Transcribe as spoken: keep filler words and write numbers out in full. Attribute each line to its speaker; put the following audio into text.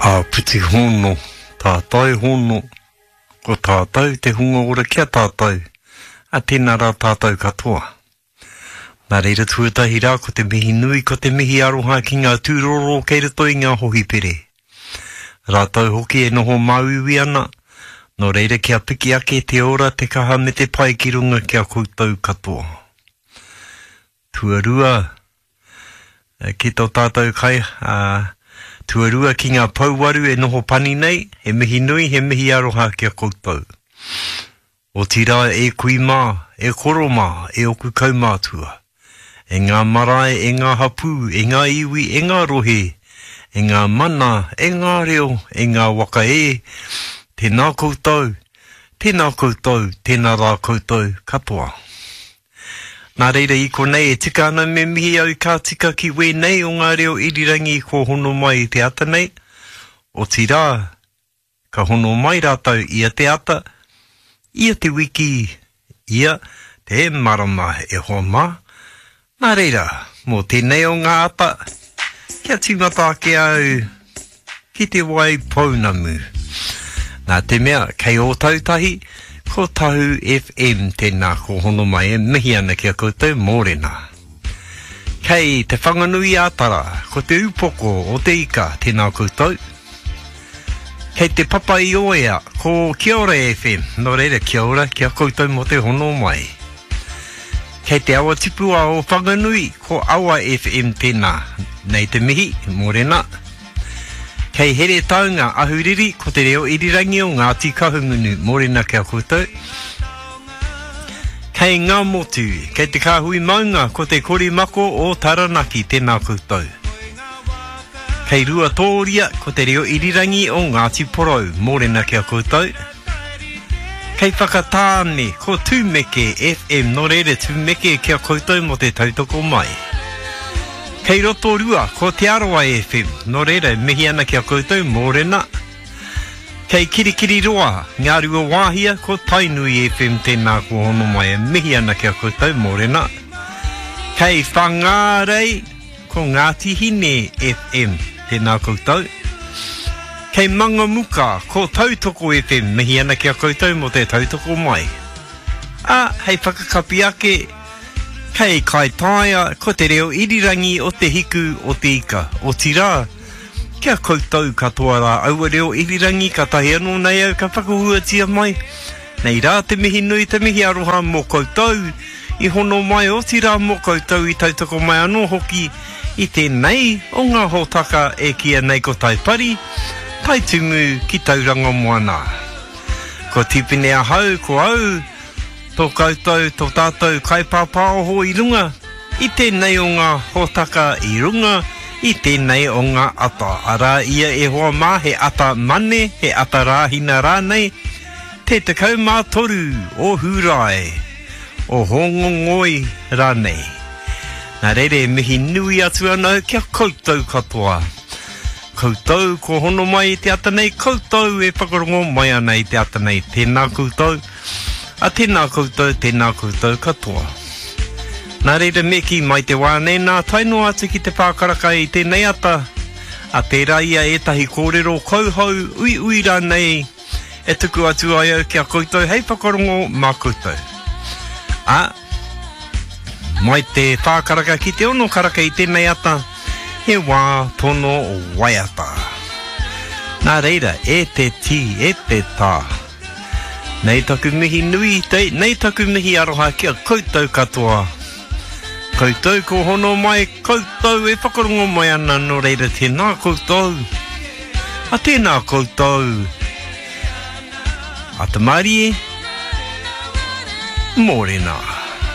Speaker 1: A piti hono, tātai hono, ko tātai te hunga ora kia tātai, a tēnā rā tātai katoa. Nā reira tuatahi rā ko te mihi nui ko te mihi aroha ki ngā tūroro kei rato i ngā hohi pere. Rātau hoki e noho mauiwi ana, no reira kia piki ake te ora te kaha me te pai ki runga kia koutou katoa. Tuarua, ki tō tātou kai, uh, tuarua ki ngā pauwaru e noho pani nei, he mihi nui, he mihi aroha kia koutou. O tira e kui mā, e koro mā, e oku kaumātua. E ngā marae, e ngā hapu, e ngā iwi, e ngā rohe, e ngā mana, e ngā reo, e ngā waka e, tēnā koutou, tēnā koutou, tēnā rā koutou katoa. Nā reira i konei e tika ana me mihi au ka tika ki wēnei o ngā reo irirangi ko hono mai i te ata nei. O tira, ka hono mai rātau ia te ata, ia te wiki, ia te marama e hoa mā. Nā reira, mō tēnei o ngā ata, kia tīmata ke au, ki te wai pounamu. Nā te mea, kei o tautahi, ko Tahu F M tēnā ko hono mai e mihi ana kia koutou mōrena. Kei te whanganui ātara, ko te upoko o te ika tēnā koutou. Kei te papa i oea, ko Kia Ora F M, no reira kia ora kia koutou mo te hono mai. Kei te awa tipua o whanganui, ko Awa F M tēnā, nei te mihi, mōrena. Kei here taunga ahuriri ko te reo irirangi o Ngāti Kahungunu mōrena kia koutou. Kei ngā motu, kei te kāhui maunga ko te korimako o Taranaki tēnā koutou. Kei rua tōria ko te reo irirangi o Ngāti Porou mōrena kia koutou. Kei whakatāne ko Tūmeke F M no reire Tūmeke kia koutou mo te tautoko mai. Kei roto rua, ko te Aroa F M, no reira, mihi ana kia koutou mōrena. Kei Kirikiri roa, ngā rua wāhia, ko Tainui F M tēnā ko hono mai, mihi ana kia koutou mōrena. Kei Whangārei, ko Ngāti Hine F M tēnā koutou. Kei Mangamuka, ko Tautoko F M, mihi ana kia koutou mo te tautoko mai. A, hei whakakapi ake, kei kai taia, ko te reo irirangi o te hiku o te ika. O tira, kia koutou katoa rā, aua reo irirangi ka tahi anō nei au ka whakahuatia mai. Nei rā te mihi nui, te mihi aroha mō koutou, i hono mai o tira mō koutou i tautoko mai anō hoki, i tēnei o ngā hōtaka e kia nei ko taipari, taitungu ki tauranga moana. Ko tipine a hau, ko au, tō koutou, tō tātou kaipāpāoho i runga, i tēnei o ngā hōtaka i runga, i tēnei o ngā ata. Ara ia e hoa mā he ata mane, he ata rāhina rānei, te te kaumā toru o hurai, o hongongoi rānei. Nā reire mihi nui atu ana kia koutou katoa. Koutou ko hono mai i te ata nei, koutou e whakarongo mai ana i te ata nei, tēnā koutou. A tēnā koutou, tēnā koutou katoa. Nā reira meki mai te wāne, nā taino atu ki te pākaraka i tēnei ata. A tērā ia e tahi kōrero kauhau, ui ui rā nei, e tuku atu ai au kia koutou, hei whakarongo mā koutou. A, mai te pākaraka ki te ono karaka i tēnei ata, he wā tono o waiata. Nā reira, e te ti, e te tā. Nei taku mihi nui te, nei taku mihi aroha kia koutou katoa. Koutou ko hono mai, koutou e whakarongo mai ana no reira tēnā koutou. A tēnā koutou. A te marie, mōrena.